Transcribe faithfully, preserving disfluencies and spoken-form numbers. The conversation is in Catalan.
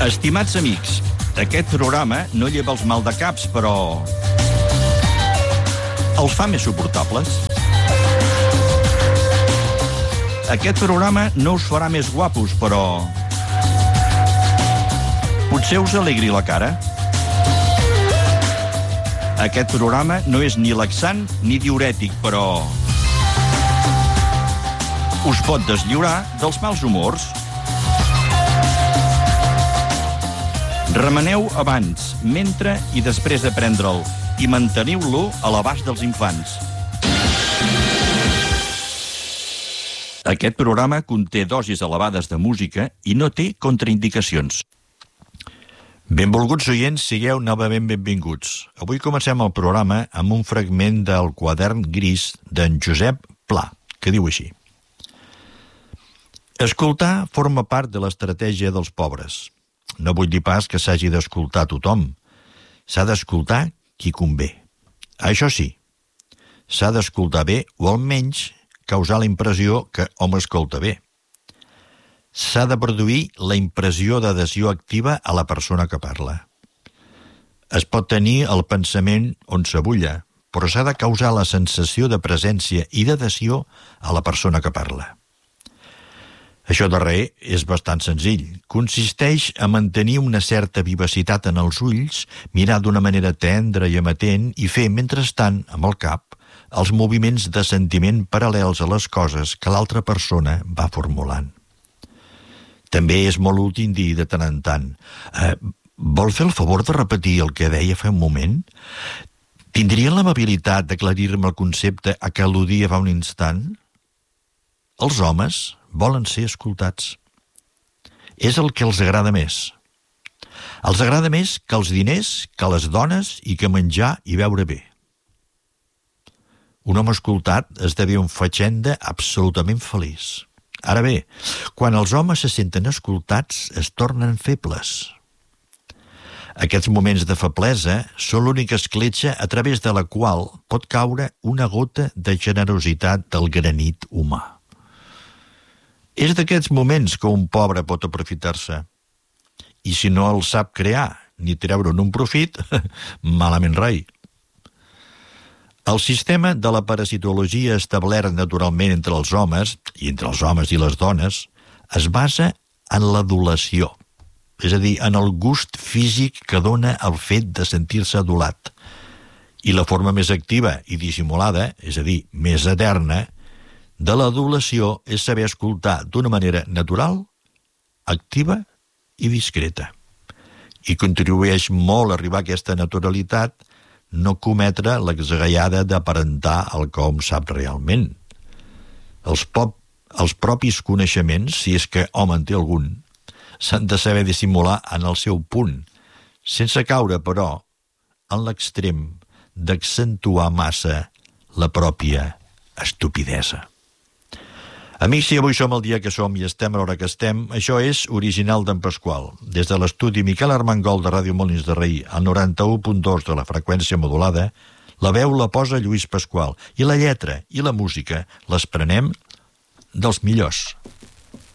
Estimats amics, aquest programa no lleva els maldecaps, però els fa més suportables. Aquest programa no us farà més guapos, però potser us alegri la cara. Aquest programa no és ni laxant ni diürètic, però us pot deslliurar dels mals humors. Remeneu abans, mentre i després de prendre'l i manteniu-lo a l'abast dels infants. Aquest programa conté dosis elevades de música i no té contraindicacions. Benvolguts oients, sigueu novament benvinguts. Avui comencem el programa amb un fragment del Quadern gris d'en Josep Pla, que diu així. Escoltar forma part de l'estratègia dels pobres. No vull dir pas que s'hagi d'escoltar tothom. S'ha d'escoltar qui convé. Això sí, s'ha d'escoltar bé o almenys causar la impressió que hom escolta bé. S'ha de produir la impressió d'adhesió activa a la persona que parla. Es pot tenir el pensament on s'abulla, però s'ha de causar la sensació de presència i d'adhesió a la persona que parla. Això darrer és bastant senzill. Consisteix a mantenir una certa vivacitat en els ulls, mirar d'una manera tendra i amatent i fer, mentrestant, amb el cap, els moviments de sentiment paral·lels a les coses que l'altra persona va formulant. També és molt útil dir de tant en tant eh, «Vol fer el favor de repetir el que deia fa un moment? Tindrien l'amabilitat d'aclarir-me el concepte a què al·ludia fa un instant?» Els homes volen ser escoltats. És el que els agrada més. Els agrada més que els diners, que les dones i que menjar i beure bé. Un home escoltat esdevé un fatxenda absolutament feliç. Ara bé, quan els homes se senten escoltats, es tornen febles. Aquests moments de feblesa són l'única escletxa a través de la qual pot caure una gota de generositat del granit humà. És d'aquests moments que un pobre pot aprofitar-se. I si no el sap crear ni treure'n un profit, malament rai. El sistema de la parasitologia establert naturalment entre els homes, i entre els homes i les dones, es basa en l'adulació, és a dir, en el gust físic que dona el fet de sentir-se adulat. I la forma més activa i dissimulada, és a dir, més eterna, de l'adulació és saber escoltar d'una manera natural, activa i discreta. I contribueix molt a arribar a aquesta naturalitat no cometre l'exagallada d'aparentar el que hom sap realment. Els, pop, els propis coneixements, si és que hom en té algun, s'han de saber dissimular en el seu punt, sense caure, però, en l'extrem d'accentuar massa la pròpia estupidesa. Amics, si avui som el dia que som i estem a l'hora que estem, això és original d'en Pasqual. Des de l'estudi Miquel Armengol de Ràdio Molins de Rei, al noranta-u punt dos de la freqüència modulada, la veu la posa Lluís Pasqual, i la lletra i la música les prenem dels millors.